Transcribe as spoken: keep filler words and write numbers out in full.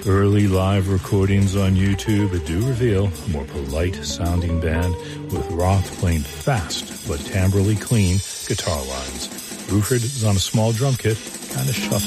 Early live recordings on YouTube do reveal a more polite-sounding band, with Roth playing fast but timbrally clean guitar lines. Bruford is on a small drum kit, kind of shuffling.